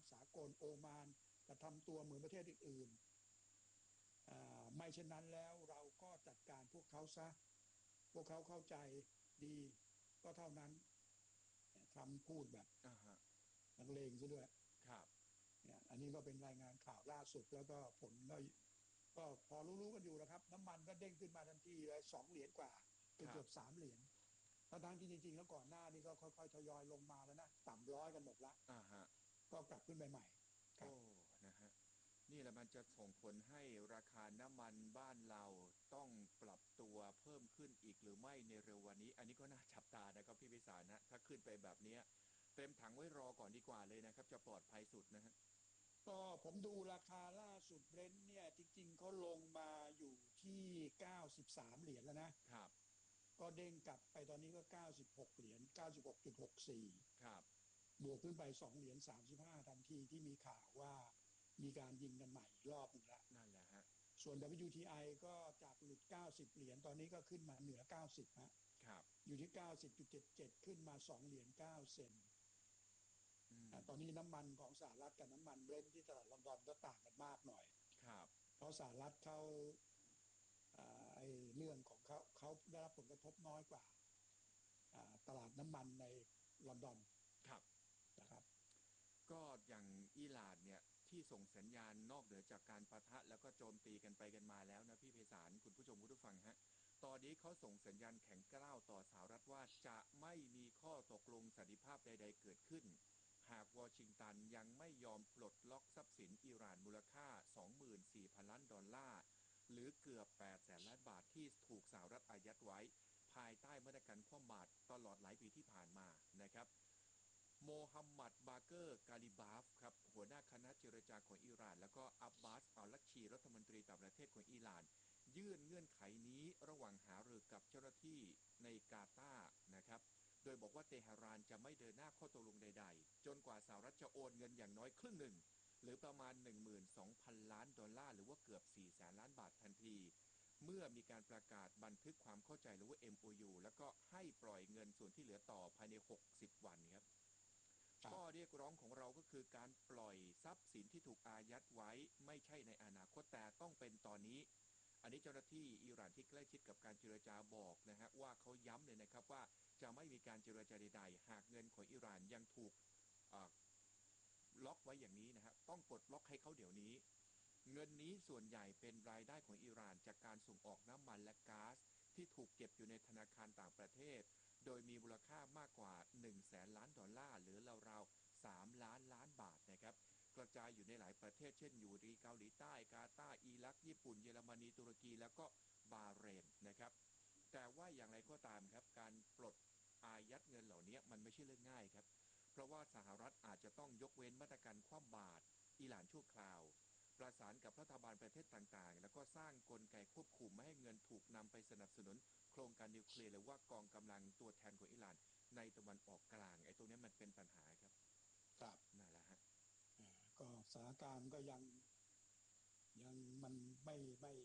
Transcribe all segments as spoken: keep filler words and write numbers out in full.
ำสากลโอมานจะทำตัวเหมือนประเทศอื่นๆไม่เช่นนั้นแล้วเราก็จัดการพวกเขาซะพวกเขาเข้าใจดีก็เท่านั้นทำพูดแบบนักเลงซะด้วยครับเนี่ยอันนี้ก็เป็นรายงานข่าวล่าสุดแล้วก็ผลก็ก็พอรู้ๆกันอยู่นะครับน้ำมันก็เด้งขึ้นมาทันทีเลยสองเหรียญกว่าเกือบเกือบสามเหรียญทั้งที่จริงๆแล้วก่อนหน้านี้ก็ค่อยๆทยอยลงมาแล้วนะต่ำร้อยกันหมดละก็กลับขึ้นไปใหม่โอ้นะฮะนี่แหละมันจะส่งผลให้ราคาน้ำมันบ้านเราต้องปรับตัวเพิ่มขึ้นอีกหรือไม่ในเร็ววันนี้อันนี้ก็น่าจับตานะครับพี่พิสารนะถ้าขึ้นไปแบบนี้เต็มถังไว้รอก่อนดีกว่าเลยนะครับจะปลอดภัยสุดนะฮะก็ผมดูราคาล่าสุดเบรนท์เนี่ยจริงๆเขาลงมาอยู่ที่เก้าสิบสามเหรียญแล้วนะครับก็เด้งกลับไปตอนนี้ก็เก้าสิบหกเหรียญ เก้าสิบหกจุดหกสี่ครับบวกขึ้นไปสองเหรียญสามสิบห้าทันทีที่มีข่าวว่ามีการยิงกันใหม่รอบนึงแล้วนั่นแหละฮะส่วน ดับเบิลยู ที ไอ ก็จากหลุดเก้าสิบเหรียญตอนนี้ก็ขึ้นมาเหนือเก้าสิบฮะครับอยู่ที่ เก้าสิบจุดเจ็ดเจ็ด ขึ้นมาสองเหรียญเก้าเซนต์ตอนนี้น้ำมันของสหรัฐกับน้ำมันเบรนท์ที่ตลาดลอนดอนก็ต่างกันมากหน่อยครับเพราะสหรัฐเขาไอ้เรื่องของเขาเขาได้รับผลกระทบน้อยกว่าตลาดน้ำมันในลอนดอนครับนะครับก็อย่างอิหร่านเนี่ยที่ส่งสัญญาณนอกเหนือจากการปะทะแล้วก็โจมตีกันไปกันมาแล้วนะพี่ไพศาลคุณผู้ชมคุณผู้ฟังฮะตอนนี้เขาส่งสัญญาณแข็งกร้าวต่อสหรัฐว่าจะไม่มีข้อตกลงสันติภาพใดๆเกิดขึ้นหากวอชิงตันยังไม่ยอมปลดล็อกทรัพย์สินอิหร่านมูลค่า สองหมื่นสี่พัน ล้านดอลลาร์หรือเกือบแปดแสนล้านบาทที่ถูกสหรัฐอายัดไว้ภายใต้มาตรการคว่ำบาตรตลอดหลายปีที่ผ่านมานะครับโมฮัมหมัดบาเกอร์กาลิบาฟครับหัวหน้าคณะเจรจาของอิหร่านแล้วก็อับบาสอัลลักชีรัฐมนตรีต่างประเทศของอิหร่านยื่นเงื่อนไขนี้ระหว่างหารือกับเจ้าหน้าที่ในกาตาร์นะครับโดยบอกว่าเตหะรานจะไม่เดินหน้าข้อตกลงใดๆจนกว่าสหรัฐจะโอนเงินอย่างน้อยครึ่งหนึ่งหรือประมาณ หนึ่งหมื่นสองพัน ล้านดอลลาร์หรือว่าเกือบสี่แสนล้านบาททันทีเมื่อมีการประกาศบันทึกความเข้าใจหรือว่า เอ็ม โอ ยู แล้วก็ให้ปล่อยเงินส่วนที่เหลือต่อภายในหกสิบวันครับข้อเรียกร้องของเราก็คือการปล่อยทรัพย์สินที่ถูกอายัดไว้ไม่ใช่ในอนาคตแต่ต้องเป็นตอนนี้อันนี้เจ้าหน้าที่อิหร่านที่ใกล้ชิดกับการเจรจาบอกนะฮะว่าเขาย้ำเลยนะครับว่าจะไม่มีการเจรจาใดๆหากเงินของอิหร่านยังถูกล็อกไว้อย่างนี้นะฮะต้องปลดล็อกให้เขาเดี๋ยวนี้เงินนี้ส่วนใหญ่เป็นรายได้ของอิหร่านจากการส่งออกน้ำมันและก๊าซที่ถูกเก็บอยู่ในธนาคารต่างประเทศโดยมีมูลค่ามากกว่าหนึ่งแสนล้านดอลลาร์หรือราวๆสามล้านล้านบาทนะครับกระจายอยู่ในหลายประเทศเช่นอยู่ในเกาหลีใต้กาตาร์อิรักญี่ปุ่นเยอรมนีตุรกีแล้วก็บาห์เรนนะครับแต่ว่าอย่างไรก็ตามครับการปลดอายัดเงินเหล่านี้มันไม่ใช่เรื่องง่ายครับเพราะว่าสหรัฐอาจจะต้องยกเว้นมาตรการคว่ำบาตรอิหร่านชั่วคราวประสานกับรัฐบาลประเทศต่างๆแล้วก็สร้างกลไกควบคุมไม่ให้เงินถูกนำไปสนับสนุนโครงการนิวเคลียร์หรือว่ากองกำลังตัวแทนของอิหร่านในตะวันออกกลางไอ้ตรงนี้มันเป็นปัญหาครับครับนั่นแหละฮะก็สถานการณ์ก็ยังยังมันไม่ไม่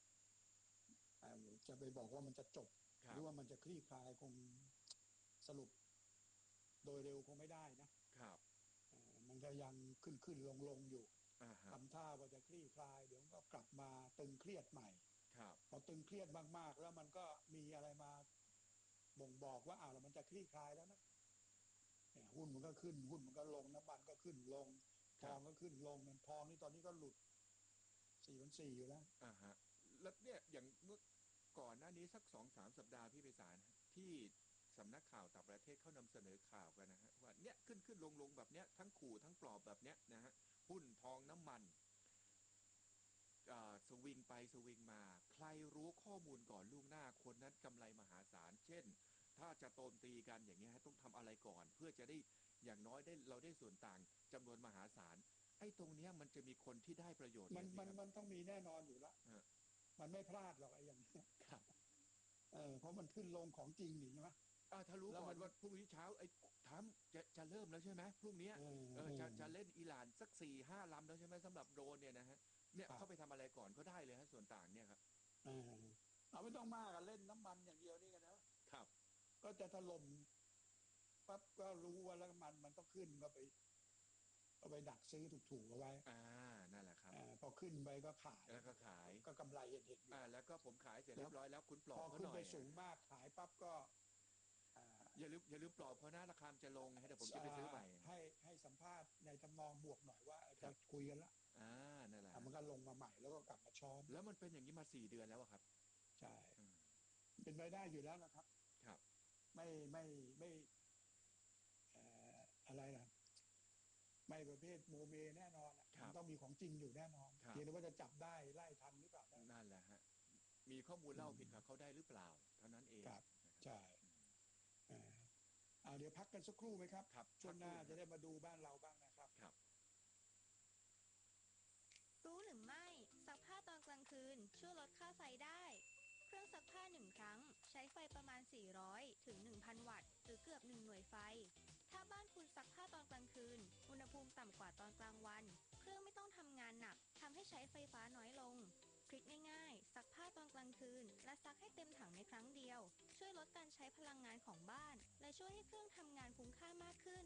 จะไปบอกว่ามันจะจบหรือว่ามันจะคลี่คลายคงสรุปโดยเร็วคงไม่ได้นะครับมันก็ยังขึ้นขึ้นลงลงอยู่ทำท่าว่าจะคลี่คลายเดี๋ยวก็กลับมาตึงเครียดใหม่พอตึงเครียดมากๆแล้วมันก็มีอะไรมาบ่งบอกว่าอ้าวแล้วมันจะคลี่คลายแล้วนะหุ้นมันก็ขึ้นหุ้นมันก็ลงน้ำมันก็ขึ้นลงทองก็ขึ้นลงเงินทองนี่ตอนนี้ก็หลุดสี่พันสี่อยู่แล้วอ่าฮะแล้วเนี่ยอย่างเมื่อก่อนหน้านี้สักสองสามสัปดาห์พี่ไพศาลที่สำนักข่าวต่างประเทศเขานำเสนอข่าวกันนะฮะว่าเนี่ยขึ้นขึ้นลงลงแบบเนี้ยทั้งขู่ทั้งปลอบแบบเนี้ยนะฮะหุ้นทองน้ำมันสวิงไปสวิงมาใครรู้ข้อมูลก่อนล่วงหน้าคนนั้นกำไรมหาศาลเช่นถ้าจะโจมตีกันอย่างเงี้ยต้องทำอะไรก่อนเพื่อจะได้อย่างน้อยได้เราได้ส่วนต่างจำนวนมหาศาลไอ้ตรงเนี้ยมันจะมีคนที่ได้ประโยชน์มันมันครับมันต้องมีแน่นอนอยู่แล้วมันไม่พลาดหรอกไอ้อย่างนี้ครับเออเพราะมันขึ้นลงของจริงนี่ใช่ไหมอ่าถ้ารู้ก่อนว่าพรุ่งนี้เช้าไอ้ทรัมป์จะจะเริ่มแล้วใช่ไหมพรุ่งนี้เออจะจะเล่นอิหร่านสักสี่ห้าลำแล้วใช่ไหมสำหรับโดรนเนี่ยนะฮะเนี่ยเข้าไปทำอะไรก่อนก็ได้เลยฮะส่วนต่างเนี่ยครับเออเอาไม่ต้องมากอะเล่นน้ำมันอย่างเดียวนี่กันนะครับก็จะถล่มปั๊บก็รู้ว่าแล้วมันมันต้องขึ้นก็ไปก็ไปดักซื้อถูกๆเอาไว้อ่านั่นแหละครับอพอขึ้นไปก็ขายแล้วก็ขายก็กำไรเห็นเห็นอยู่อ่าแล้วก็ผมขายเสร็จเรียบร้อยแล้วคุณปลอบพอเขาหน่อยขึ้นไปสูงมากขายปั๊บก็อย่าลืมอย่าลืมปลอบเพราะหน้าราคาจะลงให้เดี๋ยวผมจะไปซื้อใหม่ให้ให้สัมภาษณ์ในทำนองบวกหน่อยว่าจะคุยกันละอ่านั่นแหละมันก็ลงมาใหม่แล้วก็กลับมาช้อนแล้วมันเป็นอย่างนี้มาสี่เดือนแล้วครับใช่เป็นไปได้อยู่แล้วนะครับครับไม่ไม่ไม่อะไรนะไม่ประเภทโมเมแน่นอนมันต้องมีของจริงอยู่แน่นอนเพียงแต่ว่าจะจับได้ไล่ทันหรือเปล่านั่นแหละฮะมีข้อมูลเล่าผิดกับเขาได้หรือเปล่าเท่านั้นเองครับใช่เดี๋ยวพักกันสักครู่ไหมครับช่วงหน้าจะได้มาดูบ้านเราบ้างนะครับรู้หรือไม่ซักผ้าตอนกลางคืนช่วยลดค่าไฟได้เครื่องซักผ้าหนึ่งครั้งใช้ไฟประมาณสี่ร้อยถึง หนึ่งพัน วัตต์หรือเกือบหนึ่งหน่วยไฟถ้าบ้านคุณซักผ้าตอนกลางคืนอุณหภูมิต่ำกว่าตอนกลางวันเครื่องไม่ต้องทำงานหนักทำให้ใช้ไฟฟ้าน้อยลงทริคง่ายๆซักผ้าตอนกลางคืนและซักให้เต็มถังในครั้งเดียวช่วยลดการใช้พลังงานของบ้านและช่วยให้เครื่องทำงานคุ้มค่ามากขึ้น